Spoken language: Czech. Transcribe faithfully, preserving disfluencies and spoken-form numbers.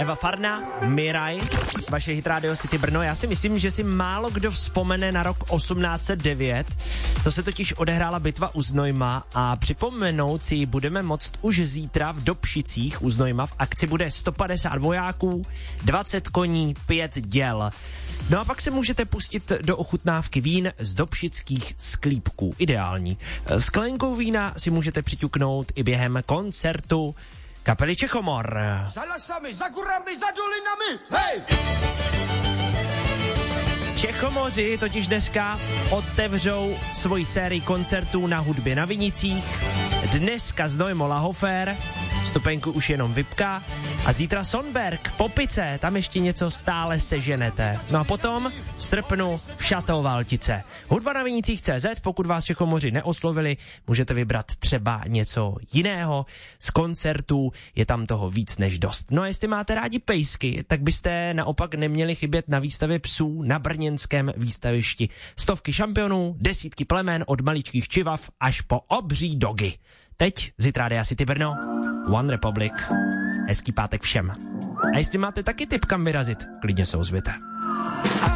Eva Farna, Miraj, vaše hit Radio City Brno. Já si myslím, že si málo kdo vzpomene na rok osmnáct set devět. To se totiž odehrála bitva u Znojma a připomenout si budeme moct už zítra v Dobšicích u Znojma. V akci bude sto padesát vojáků, dvacet koní, pět děl. No a pak se můžete pustit do ochutnávky vín z dobšických sklípků. Ideální. Sklenkou vína si můžete přiťuknout i během koncertu kapely Čechomor. Za lasami, za górami, za dolinami, hej! Čechomoři totiž dneska otevřou svoji sérii koncertů na hudbě na Vinicích. Dneska Znojmo Lahofer, vstupenku už jenom vipka a zítra Sonberg, Popice, tam ještě něco stále seženete. No a potom v srpnu v Šatou Valtice. Hudba na Vinicích tečka cé zet, pokud vás Čechomoři neoslovili, můžete vybrat třeba něco jiného. Z koncertů je tam toho víc než dost. No a jestli máte rádi pejsky, tak byste naopak neměli chybět na výstavě psů na brněnském výstavišti. Stovky šampionů, desítky plemen od maličkých čivav až po obří dogy. Teď z Rádia City Brno, One Republic. Hezký pátek všem. A jestli máte taky tip, kam vyrazit, klidně se ozvěte.